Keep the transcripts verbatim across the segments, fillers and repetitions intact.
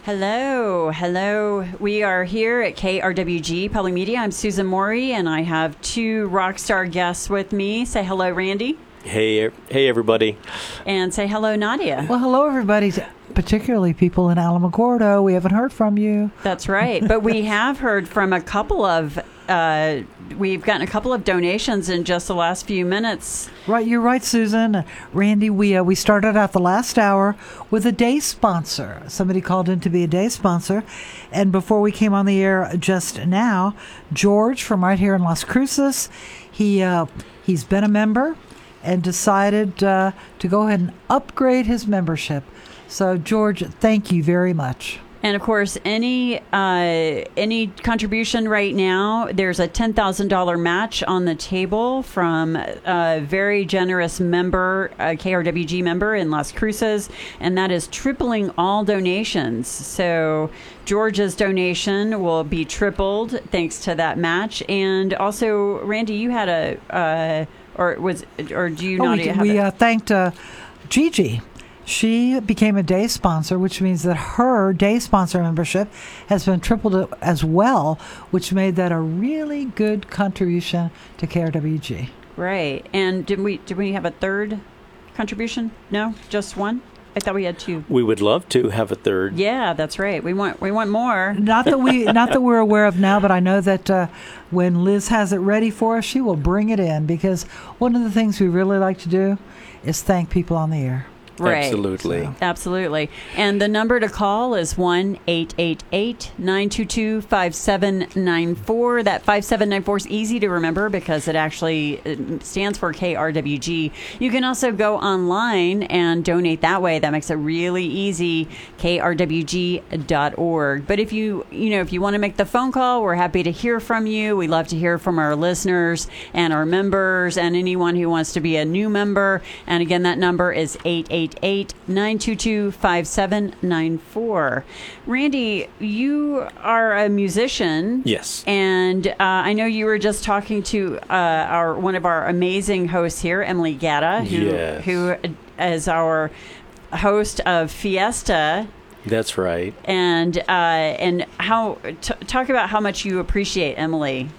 Hello, hello. We are here at K R W G Public Media. I'm Susan Morey, and I have two rock star guests with me. Say hello, Randy. Hey, hey, everybody. And say hello, Nadia. Well, hello, everybody, particularly people in Alamogordo. We haven't heard from you. That's right. But we have heard from a couple of, uh, we've gotten a couple of donations in just the last few minutes. Right, you're right, Susan. Uh, Randy, we uh, we started out the last hour with a day sponsor. Somebody called in to be a day sponsor. And before we came on the air just now, George from right here in Las Cruces, he uh, he's been a member and decided uh, to go ahead and upgrade his membership. So, George, thank you very much. And of course, any uh, any contribution right now, there's a ten thousand dollars match on the table from a very generous member, a K R W G member in Las Cruces, and that is tripling all donations. So George's donation will be tripled thanks to that match. And also, Randy, you had a, uh, or was, or do you oh, not we, have we it? uh, thanked uh, Gigi. She became a day sponsor, which means that her day sponsor membership has been tripled as well, which made that a really good contribution to K R W G. Right. And did we did we have a third contribution? No, just one? I thought we had two. We would love to have a third. Yeah, that's right. We want we want more. Not that we not that we're aware of now, but I know that uh, when Liz has it ready for us, she will bring it in, because one of the things we really like to do is thank people on the air. Right. Absolutely. So. Absolutely. And the number to call is one eight eight eight, nine two two, five seven nine four. That five seven nine four is easy to remember because it actually stands for K R W G. You can also go online and donate that way. That makes it really easy, K R W G dot org. But if you, you know, if you want to make the phone call, we're happy to hear from you. We love to hear from our listeners and our members and anyone who wants to be a new member. And again, that number is eight eight eight, nine two two, five seven nine four. Randy, you are a musician. Yes. And uh, I know you were just talking to uh, our one of our amazing hosts here, Emily Gatta, who, Yes. who is our host of Fiesta. That's right. And uh, and how t- talk about how much you appreciate Emily.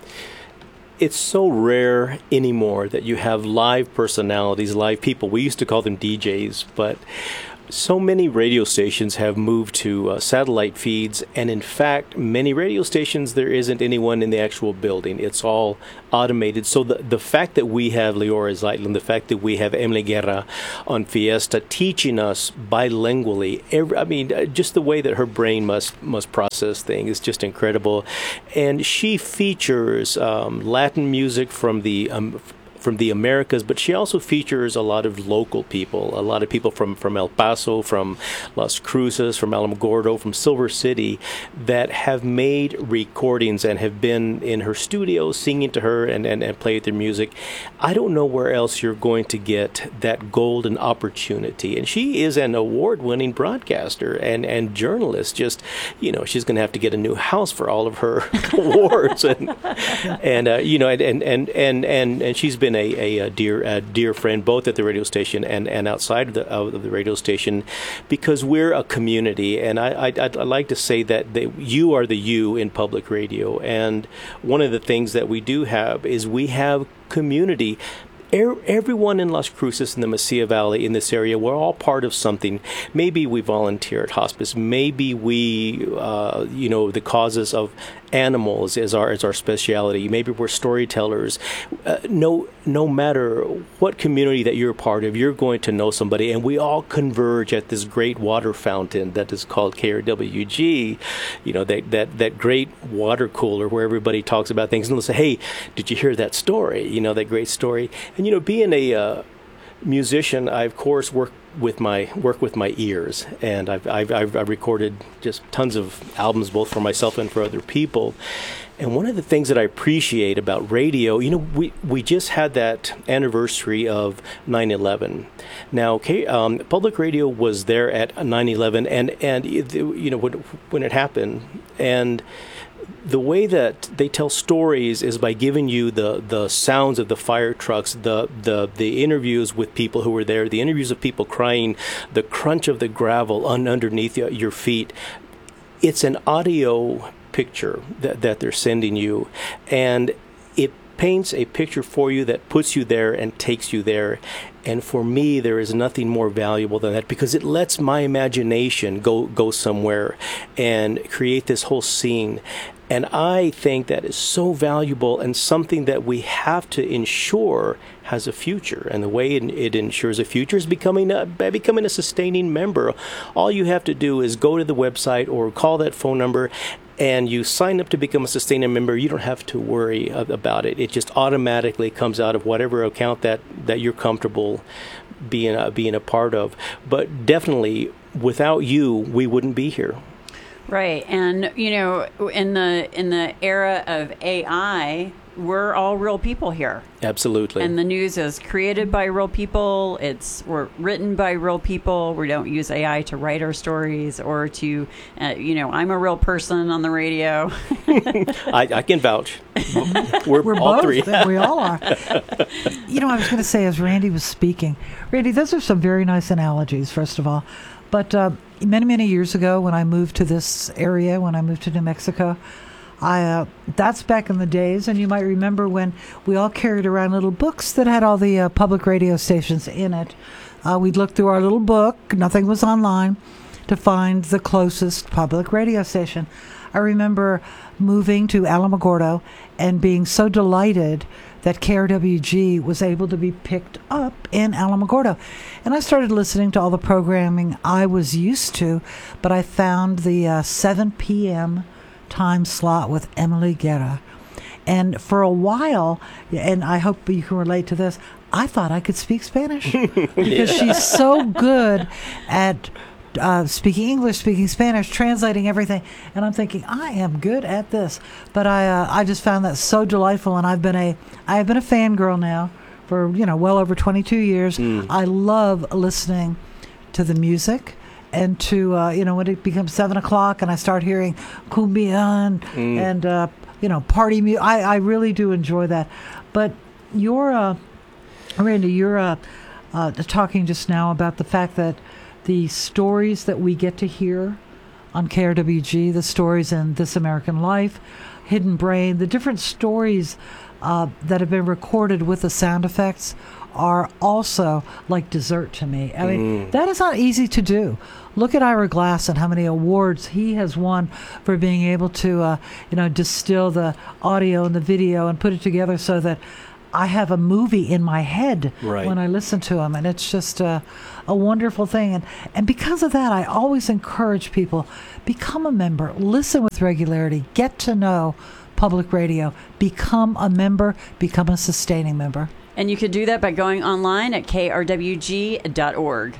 It's so rare anymore that you have live personalities, live people. We used to call them D Js, but so many radio stations have moved to uh, satellite feeds, and in fact, many radio stations, there isn't anyone in the actual building. It's all automated. So the, the fact that we have Leora Zeitlin, the fact that we have Emily Guerra on Fiesta teaching us bilingually, every, I mean, uh, just the way that her brain must must process things is just incredible. And she features um, Latin music from the um, from the Americas, but she also features a lot of local people, a lot of people from, from El Paso, from Las Cruces, from Alamogordo, from Silver City, that have made recordings and have been in her studio singing to her and, and, and play their music. I don't know where else you're going to get that golden opportunity. And she is an award-winning broadcaster and, and journalist. Just, you know, she's going to have to get a new house for all of her awards. And, and uh, you know, and, and, and, and, and, and she's been A, a, a dear a dear friend, both at the radio station and, and outside of the, of the radio station, because we're a community. And I, I, I'd like to say that they, you are the you in public radio. And one of the things that we do have is we have community. Everyone in Las Cruces in the Mesilla Valley in this area, we're all part of something. Maybe we volunteer at hospice. Maybe we, uh, you know, the causes of animals is our is our specialty. Maybe we're storytellers. Uh, no, no matter what community that you're a part of, you're going to know somebody, and we all converge at this great water fountain that is called K R W G. You know, that that that great water cooler where everybody talks about things and they'll say, "Hey, did you hear that story? You know, that great story." And you know, being a uh, musician, I of course work with my work with my ears, and I've, I've I've I've recorded just tons of albums, both for myself and for other people. And one of the things that I appreciate about radio, you know, we, we just had that anniversary of nine eleven. Now, okay, um, public radio was there at nine eleven, and and you know when when it happened, and the way that they tell stories is by giving you the, the sounds of the fire trucks, the, the the interviews with people who were there, the interviews of people crying, the crunch of the gravel un, underneath your feet. it's an audio picture that, that they're sending you, and it paints a picture for you that puts you there and takes you there. And for me, there is nothing more valuable than that, because it lets my imagination go go somewhere and create this whole scene. And I think that is so valuable and something that we have to ensure has a future. And the way it, it ensures a future is becoming a, by becoming a sustaining member. All you have to do is go to the website or call that phone number, and you sign up to become a sustaining member. You don't have to worry about it. It just automatically comes out of whatever account that, that you're comfortable being a, being a part of. But definitely, without you, we wouldn't be here. Right. And, you know, in the in the era of A I, we're all real people here. Absolutely. And the news is created by real people. It's we're written by real people. We don't use A I to write our stories or to, uh, you know, I'm a real person on the radio. I, I can vouch. We're, We're all both. three. We all are. You know, I was going to say, as Randy was speaking, Randy, those are some very nice analogies, first of all. But uh, many, many years ago, when I moved to this area, when I moved to New Mexico, I uh, that's back in the days, and you might remember when we all carried around little books that had all the uh, public radio stations in it. Uh, we'd look through our little book, nothing was online, to find the closest public radio station. I remember moving to Alamogordo and being so delighted that K R W G was able to be picked up in Alamogordo. And I started listening to all the programming I was used to, but I found the uh, seven p.m. time slot with Emily Guerra. And for a while, and I hope you can relate to this, I thought I could speak Spanish because she's so good at uh, speaking English, speaking Spanish, translating everything. And I'm thinking, I am good at this. But I uh, I just found that so delightful, and I've been a I have been a fangirl now for, you know, well over twenty-two years. Mm. I love listening to the music. And to, uh, you know, when it becomes seven o'clock and I start hearing cumbia and, mm. and uh, you know, party music, I, I really do enjoy that. But you're, uh, Randy, you're uh, uh, talking just now about the fact that the stories that we get to hear on K R W G, the stories in This American Life, Hidden Brain, the different stories uh, that have been recorded with the sound effects are also like dessert to me. I mean, mm. that is not easy to do. Look at Ira Glass and how many awards he has won for being able to, uh, you know, distill the audio and the video and put it together so that I have a movie in my head right. when I listen to him. And it's just a, a wonderful thing. And, and because of that, I always encourage people, become a member, listen with regularity, get to know public radio, become a member, become a sustaining member. And you could do that by going online at K R W G dot org.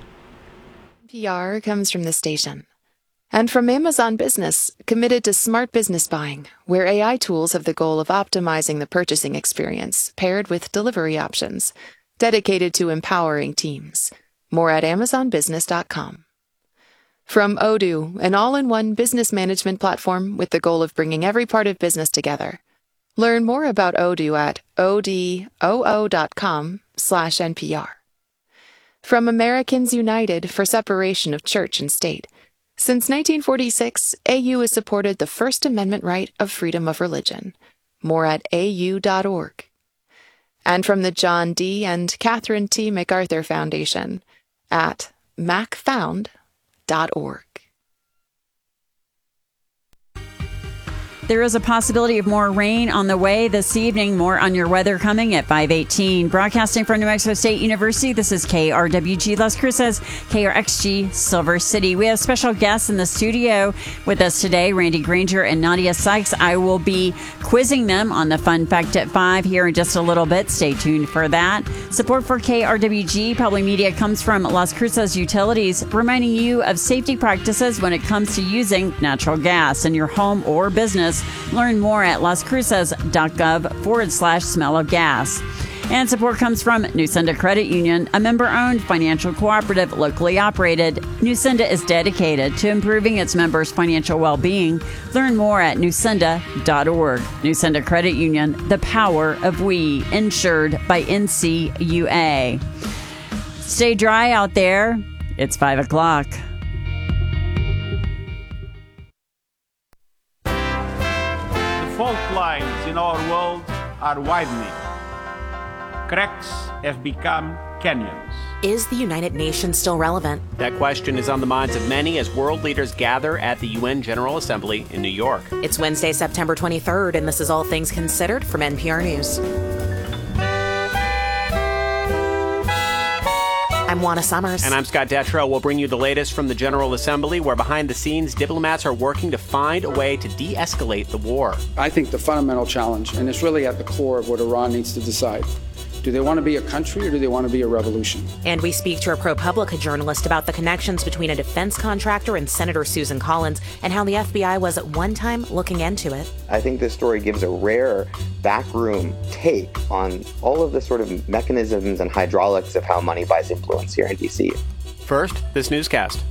P R comes from the station. And from Amazon Business, committed to smart business buying, where A I tools have the goal of optimizing the purchasing experience, paired with delivery options, dedicated to empowering teams. More at amazon business dot com. From Odoo, an all-in-one business management platform with the goal of bringing every part of business together. Learn more about Odoo at odoo.com slash NPR. From Americans United for Separation of Church and State. Since nineteen forty-six, A U has supported the First Amendment right of freedom of religion. More at A U dot org. And from the John D. and Catherine T. MacArthur Foundation at mac found dot org. There is a possibility of more rain on the way this evening. More on your weather coming at five eighteen. Broadcasting from New Mexico State University, this is K R W G Las Cruces, K R X G Silver City. We have special guests in the studio with us today, Randy Granger and Nadia Sykes. I will be quizzing them on the Fun Fact at five here in just a little bit. Stay tuned for that. Support for K R W G Public Media comes from Las Cruces Utilities, reminding you of safety practices when it comes to using natural gas in your home or business. Learn more at lascruces.gov forward slash smell of gas. And support comes from Nusenda Credit Union, a member-owned financial cooperative locally operated. Nusenda is dedicated to improving its members' financial well-being. Learn more at nusenda dot org. Nusenda Credit Union, the power of we, insured by N C U A. Stay dry out there. It's five o'clock. fault lines in our world are widening. Cracks have become canyons. Is the United Nations still relevant? That question is on the minds of many as world leaders gather at the U N General Assembly in New York. It's Wednesday, September twenty-third, and this is All Things Considered from N P R News. I'm Juana Summers. And I'm Scott Detrow. We'll bring you the latest from the General Assembly, where behind the scenes, diplomats are working to find a way to de-escalate the war. I think the fundamental challenge, and it's really at the core of what Iran needs to decide, do they want to be a country or do they want to be a revolution? And we speak to a ProPublica journalist about the connections between a defense contractor and Senator Susan Collins and how the F B I was at one time looking into it. I think this story gives a rare backroom take on all of the sort of mechanisms and hydraulics of how money buys influence here in D C. First, this newscast.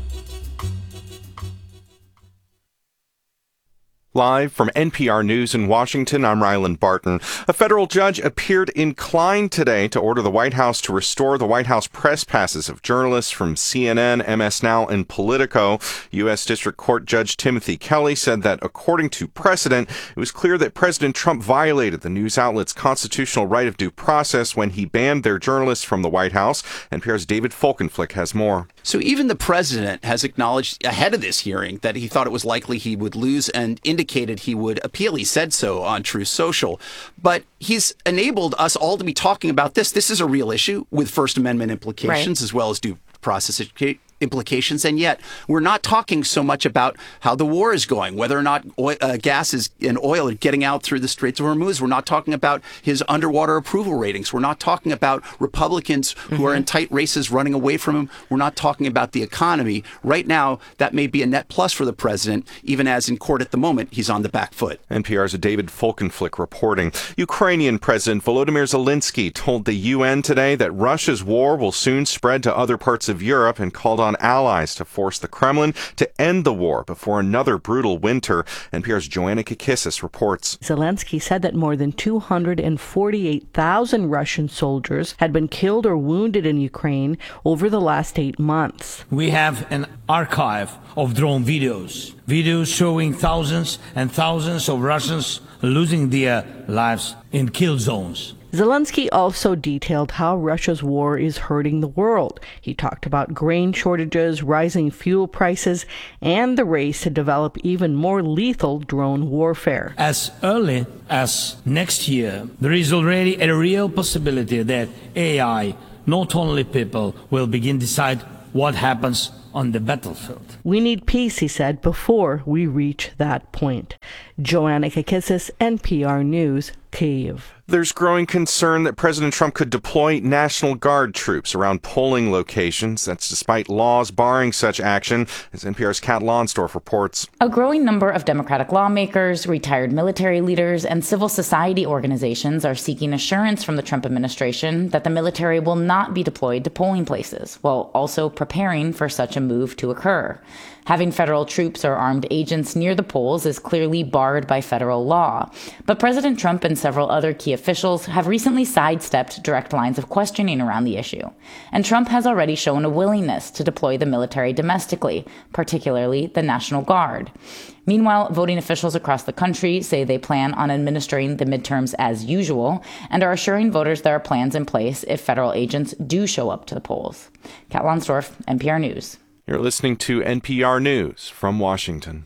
Live from N P R News in Washington, I'm Ryland Barton. A federal judge appeared inclined today to order the White House to restore the White House press passes of journalists from C N N, M S Now, and Politico. U S. District Court Judge Timothy Kelly said that, according to precedent, it was clear that President Trump violated the news outlet's constitutional right of due process when he banned their journalists from the White House. N P R's David Folkenflik has more. So even the president has acknowledged ahead of this hearing that he thought it was likely he would lose and indicated he would appeal. He said so on Truth Social. But he's enabled us all to be talking about this. This is a real issue with First Amendment implications, right, as well as due process implications. And yet we're not talking so much about how the war is going, whether or not oil, uh, gas is, and oil are getting out through the Straits of Hormuz. We're not talking about his underwater approval ratings. We're not talking about Republicans who mm-hmm. are in tight races running away from him. We're not talking about the economy. Right now, that may be a net plus for the president, even as in court at the moment, he's on the back foot. N P R's David Folkenflik reporting. Ukrainian President Volodymyr Zelensky told the U N today that Russia's war will soon spread to other parts of Europe and called on allies to force the Kremlin to end the war before another brutal winter. N P R's Joanna Kakissis reports. Zelensky said that more than two hundred forty-eight thousand Russian soldiers had been killed or wounded in Ukraine over the last eight months. We have an archive of drone videos, videos showing thousands and thousands of Russians losing their lives in kill zones. Zelensky also detailed how Russia's war is hurting the world. He talked about grain shortages, rising fuel prices, and the race to develop even more lethal drone warfare. As early as next year, there is already a real possibility that A I, not only people, will begin to decide what happens on the battlefield. We need peace, he said, before we reach that point. Joanna Kakissis, N P R News, Kyiv. There's growing concern that President Trump could deploy National Guard troops around polling locations. That's despite laws barring such action, as N P R's Kat Lonsdorf reports. A growing number of Democratic lawmakers, retired military leaders, and civil society organizations are seeking assurance from the Trump administration that the military will not be deployed to polling places, while also preparing for such a move to occur. Having federal troops or armed agents near the polls is clearly barred by federal law. But President Trump and several other key officials have recently sidestepped direct lines of questioning around the issue. And Trump has already shown a willingness to deploy the military domestically, particularly the National Guard. Meanwhile, voting officials across the country say they plan on administering the midterms as usual and are assuring voters there are plans in place if federal agents do show up to the polls. Kat Lonsdorf, N P R News. You're listening to N P R News from Washington.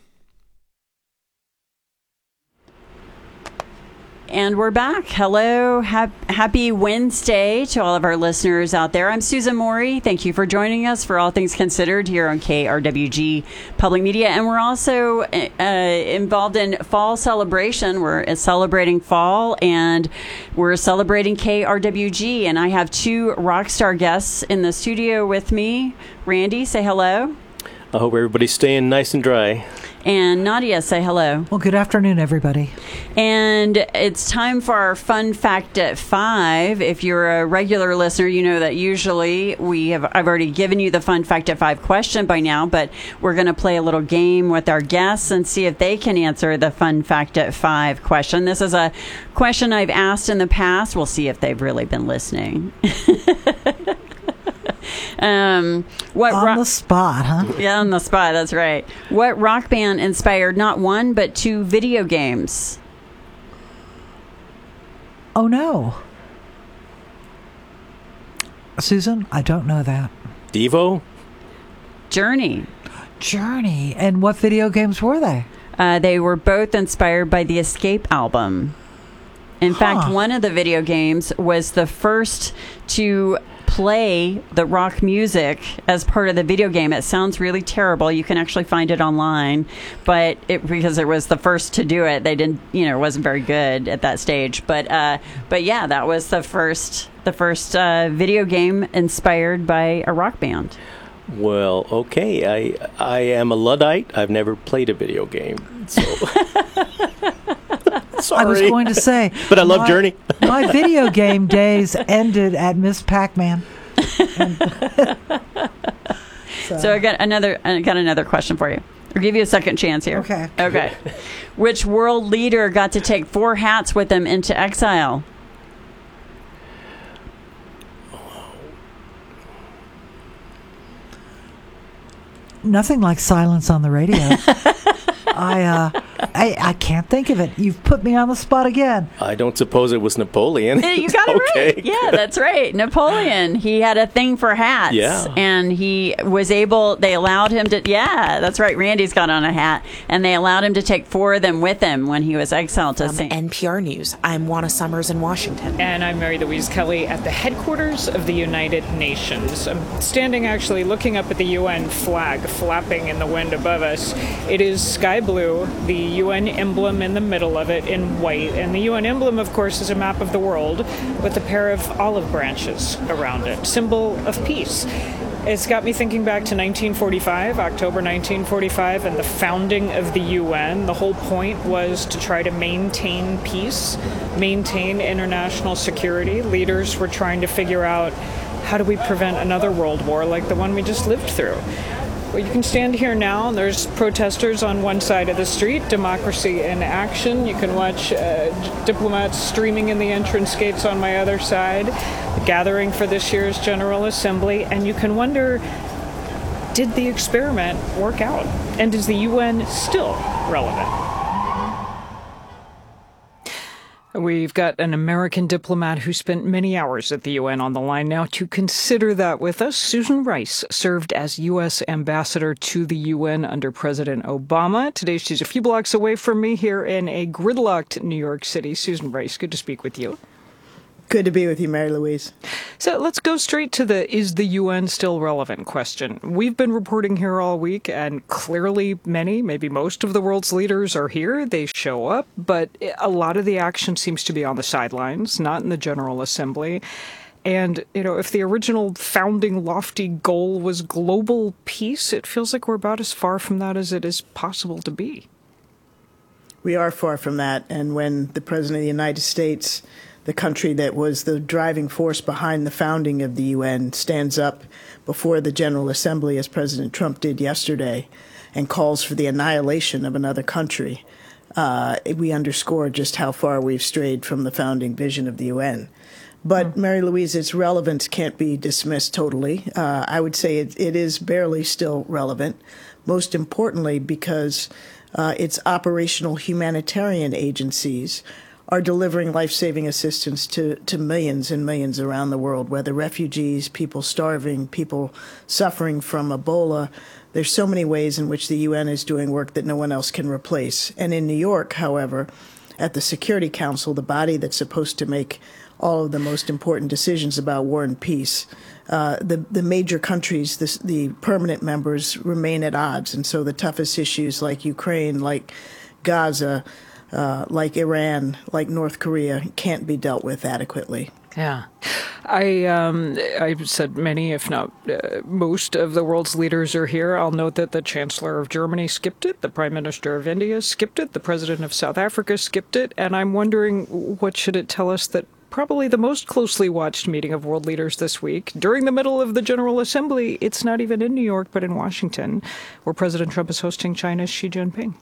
And we're back. Hello. Happy Wednesday to all of our listeners out there. I'm Susan Morey. Thank you for joining us for All Things Considered here on K R W G Public Media. And we're also uh, involved in fall celebration. We're celebrating fall and we're celebrating K R W G. And I have two rock star guests in the studio with me. Randy, say hello. I hope everybody's staying nice and dry. And Nadia, say hello. Well, good afternoon, everybody. And it's time for our fun fact at five. If you're a regular listener, you know that usually we have, I've already given you the fun fact at five question by now, but we're going to play a little game with our guests and see if they can answer the fun fact at five question. This is a question I've asked in the past. We'll see if they've really been listening. Um, what on ro- the spot, huh? Yeah, on the spot. That's right. What rock band inspired not one but two video games? Oh, no. Susan, I don't know that. Devo? Journey. Journey. And what video games were they? Uh, they were both inspired by the Escape album. In Huh. fact, one of the video games was the first to play the rock music as part of the video game. It sounds really terrible. You can actually find it online, but it, because it was the first to do it, they didn't, you know, it wasn't very good at that stage. But, uh, but yeah, that was the first, the first uh, video game inspired by a rock band. Well, okay. I I am a Luddite. I've never played a video game, so sorry. I was going to say, but I love my, Journey. My video game days ended at Miss Pac-Man. so. so I got another. I got another question for you. I'll give you a second chance here. Okay. Okay. Which world leader got to take four hats with him into exile? Nothing like silence on the radio. I, uh, I I can't think of it. You've put me on the spot again. I don't suppose it was Napoleon. You got it okay, right. Yeah, that's right. Napoleon. He had a thing for hats. Yeah. And he was able, they allowed him to, yeah, that's right. Randy's got on a hat. And they allowed him to take four of them with him when he was exiled to From Saint N P R News, I'm Juana Summers in Washington. And I'm Mary Louise Kelly at the headquarters of the United Nations. I'm standing actually looking up at the U N flag flapping in the wind above us. It is sky blue, the U N emblem in the middle of it in white. And the U N emblem, of course, is a map of the world with a pair of olive branches around it, symbol of peace. It's got me thinking back to nineteen forty-five, October nineteen forty-five, and the founding of the U N. The whole point was to try to maintain peace, maintain international security. Leaders were trying to figure out, how do we prevent another world war like the one we just lived through? Well, you can stand here now, and there's protesters on one side of the street, democracy in action. You can watch uh, diplomats streaming in the entrance gates on my other side, gathering for this year's General Assembly, and you can wonder, did the experiment work out? And is the U N still relevant? We've got an American diplomat who spent many hours at the U N on the line now to consider that with us. Susan Rice served as U S ambassador to the U N under President Obama. Today she's a few blocks away from me here in a gridlocked New York City. Susan Rice, good to speak with you. Good to be with you, Mary Louise. So let's go straight to the is the U N still relevant question. We've been reporting here all week, and clearly many, maybe most of the world's leaders are here. They show up, but a lot of the action seems to be on the sidelines, not in the General Assembly. And, you know, if the original founding lofty goal was global peace, it feels like we're about as far from that as it is possible to be. We are far from that. And when the President of the United States, the country that was the driving force behind the founding of the U N, stands up before the General Assembly, as President Trump did yesterday, and calls for the annihilation of another country, uh, we underscore just how far we've strayed from the founding vision of the U N. But, mm. Mary Louise, its relevance can't be dismissed totally. Uh, I would say it, it is barely still relevant, most importantly because uh, its operational humanitarian agencies are delivering life-saving assistance to, to millions and millions around the world, whether refugees, people starving, people suffering from Ebola. There's so many ways in which the U N is doing work that no one else can replace. And in New York, however, at the Security Council, the body that's supposed to make all of the most important decisions about war and peace, uh, the, the major countries, the, the permanent members, remain at odds. And so the toughest issues like Ukraine, like Gaza, Uh, like Iran, like North Korea, can't be dealt with adequately. Yeah. I um, I've said many, if not uh, most, of the world's leaders are here. I'll note that the Chancellor of Germany skipped it, the Prime Minister of India skipped it, the President of South Africa skipped it, and I'm wondering, what should it tell us that probably the most closely watched meeting of world leaders this week, during the middle of the General Assembly, it's not even in New York, but in Washington, where President Trump is hosting China's Xi Jinping?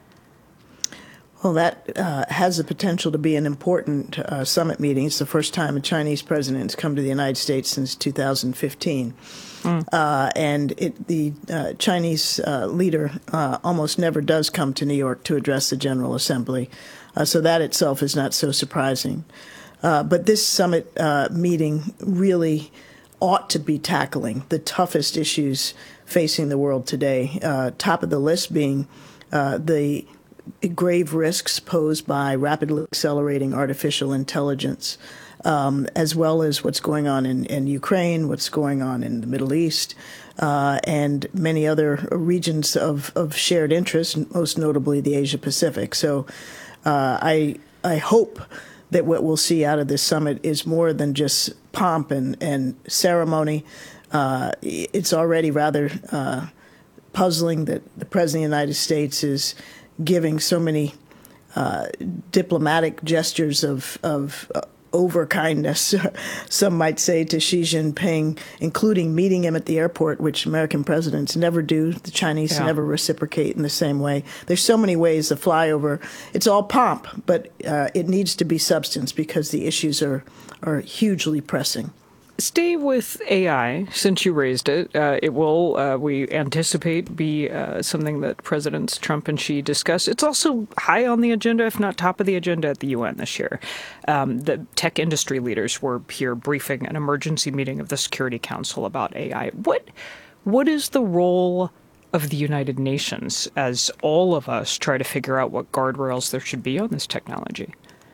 Well, that uh, has the potential to be an important uh, summit meeting. It's the first time a Chinese president has come to the United States since two thousand fifteen. Mm. Uh, and it, the uh, Chinese uh, leader uh, almost never does come to New York to address the General Assembly. Uh, so that itself is not so surprising. Uh, but this summit uh, meeting really ought to be tackling the toughest issues facing the world today. Uh, top of the list being uh, the grave risks posed by rapidly accelerating artificial intelligence, um, as well as what's going on in, in Ukraine, what's going on in the Middle East, uh, and many other regions of, of shared interest, most notably the Asia Pacific. So uh, I I hope that what we'll see out of this summit is more than just pomp and, and ceremony. Uh, it's already rather uh, puzzling that the President of the United States is giving so many uh, diplomatic gestures of, of uh, over-kindness, some might say, to Xi Jinping, including meeting him at the airport, which American presidents never do. The Chinese yeah. never reciprocate in the same way. There's so many ways to fly over. It's all pomp, but uh, it needs to be substance because the issues are, are hugely pressing. Stay with A I, since you raised it. Uh, it will, uh, we anticipate, be uh, something that Presidents Trump and Xi discuss. It's also high on the agenda, if not top of the agenda at the U N this year. Um, the tech industry leaders were here briefing an emergency meeting of the Security Council about A I. What, what is the role of the United Nations as all of us try to figure out what guardrails there should be on this technology?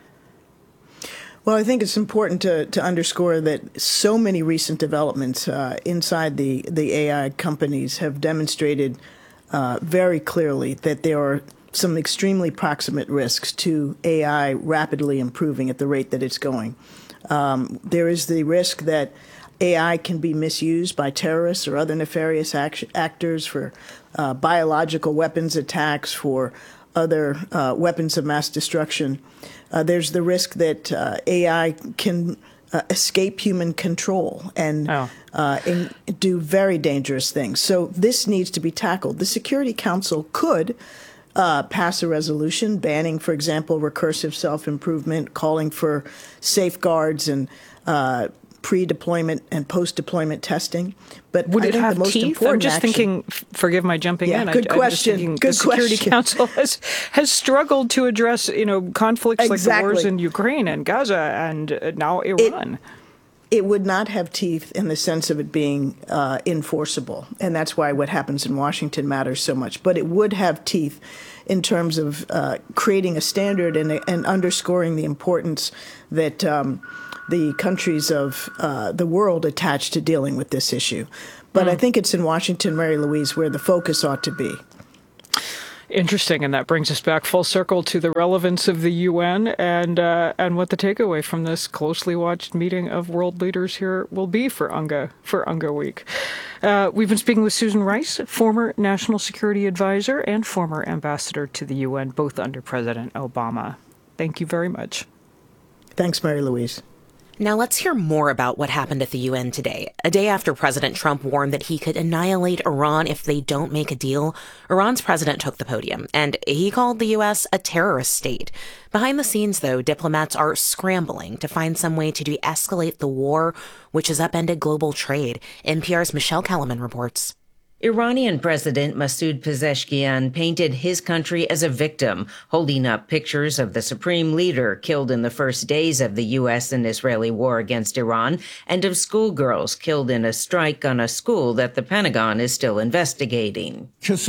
Well, I think it's important to, to underscore that so many recent developments uh, inside the, the A I companies have demonstrated uh, very clearly that there are some extremely proximate risks to A I rapidly improving at the rate that it's going. Um, there is the risk that A I can be misused by terrorists or other nefarious act- actors for uh, biological weapons attacks, for other uh, weapons of mass destruction. Uh, there's the risk that uh, A I can uh, escape human control and, oh. uh, and do very dangerous things. So this needs to be tackled. The Security Council could uh, pass a resolution banning, for example, recursive self-improvement, calling for safeguards and uh, pre-deployment and post-deployment testing. But would I it think have the most teeth? important I'm just action, thinking, forgive my jumping yeah, in. Good I, question. I'm just thinking good the Security question. Council has, has struggled to address, you know, conflicts exactly. like the wars in Ukraine and Gaza and now Iran. It, it would not have teeth in the sense of it being uh, enforceable. And that's why what happens in Washington matters so much. But it would have teeth in terms of uh, creating a standard and, and underscoring the importance that um, the countries of uh, the world attach to dealing with this issue. But mm. I think it's in Washington, Mary Louise, where the focus ought to be. Interesting, and that brings us back full circle to the relevance of the U N and uh, and what the takeaway from this closely watched meeting of world leaders here will be for UNGA for UNGA Week. Uh, we've been speaking with Susan Rice, former National Security Advisor and former Ambassador to the U N, both under President Obama. Thank you very much. Thanks, Mary Louise. Now let's hear more about what happened at the U N today. A day after President Trump warned that he could annihilate Iran if they don't make a deal, Iran's president took the podium, and he called the U S a terrorist state. Behind the scenes, though, diplomats are scrambling to find some way to de-escalate the war, which has upended global trade. N P R's Michelle Kellerman reports. Iranian President Masoud Pezeshkian painted his country as a victim, holding up pictures of the supreme leader killed in the first days of the U S and Israeli war against Iran, and of schoolgirls killed in a strike on a school that the Pentagon is still investigating. Those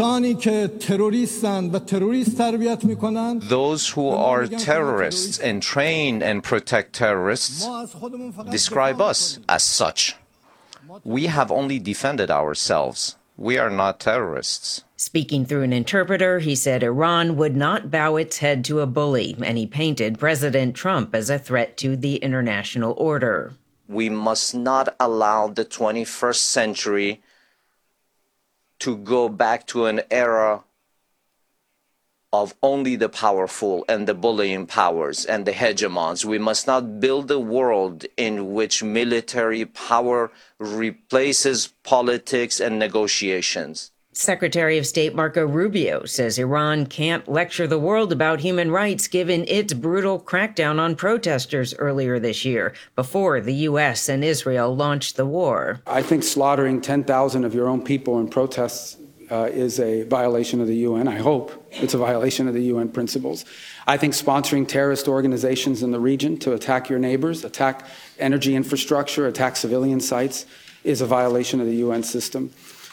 who are terrorists and train and protect terrorists describe us as such. We have only defended ourselves. We are not terrorists. Speaking through an interpreter, he said Iran would not bow its head to a bully, and he painted President Trump as a threat to the international order. We must not allow the twenty-first century to go back to an era of only the powerful and the bullying powers and the hegemons. We must not build a world in which military power replaces politics and negotiations. Secretary of State Marco Rubio says Iran can't lecture the world about human rights given its brutal crackdown on protesters earlier this year, before the U S and Israel launched the war. I think slaughtering ten thousand of your own people in protests Uh, uh, is a violation of the U N. I hope it's a violation of the U N principles. I think sponsoring terrorist organizations in the region to attack your neighbors, attack energy infrastructure, attack civilian sites is a violation of the U N system.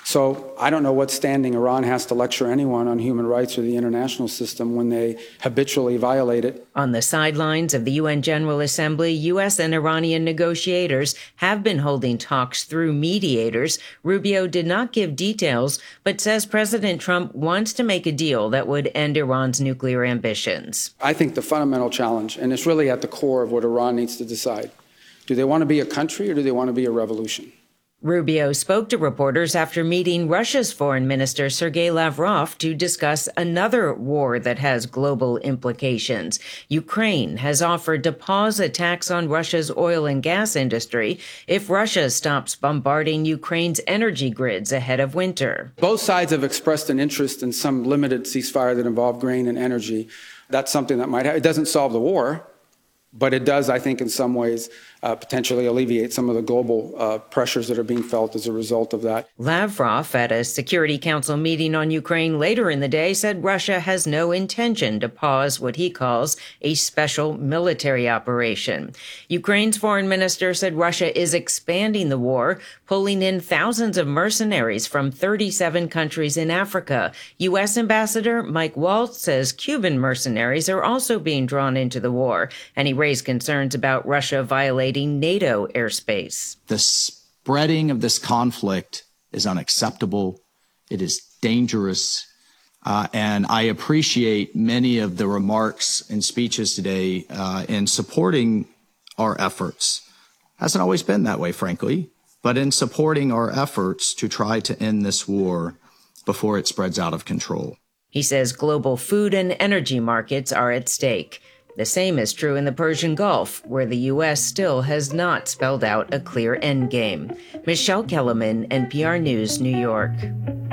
So I don't know what standing Iran has to lecture anyone on human rights or the international system when they habitually violate it. On the sidelines of the U N General Assembly, U S and Iranian negotiators have been holding talks through mediators. Rubio did not give details, but says President Trump wants to make a deal that would end Iran's nuclear ambitions. I think the fundamental challenge, and it's really at the core of what Iran needs to decide, do they want to be a country or do they want to be a revolution? Rubio spoke to reporters after meeting Russia's Foreign Minister Sergei Lavrov to discuss another war that has global implications. Ukraine has offered to pause attacks on Russia's oil and gas industry if Russia stops bombarding Ukraine's energy grids ahead of winter. Both sides have expressed an interest in some limited ceasefire that involve grain and energy. That's something that might have, it doesn't solve the war, but it does, I think, in some ways, uh, potentially alleviate some of the global uh, pressures that are being felt as a result of that. Lavrov, at a Security Council meeting on Ukraine later in the day, said Russia has no intention to pause what he calls a special military operation. Ukraine's foreign minister said Russia is expanding the war, pulling in thousands of mercenaries from thirty-seven countries in Africa. U S Ambassador Mike Waltz says Cuban mercenaries are also being drawn into the war, and he raised concerns about Russia violating NATO airspace. The spreading of this conflict is unacceptable. It is dangerous. Uh, and I appreciate many of the remarks and speeches today uh, in supporting our efforts. Hasn't always been that way, frankly, but in supporting our efforts to try to end this war before it spreads out of control. He says global food and energy markets are at stake. The same is true in the Persian Gulf, where the U S still has not spelled out a clear endgame. Michelle Kellerman, N P R News, New York.